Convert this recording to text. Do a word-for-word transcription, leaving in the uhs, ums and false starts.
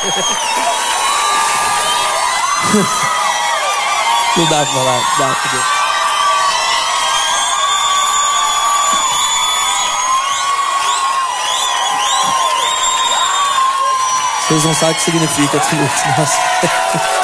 Não dá pra falar, dá pra ver. Vocês não sabem o que significa. Nossa.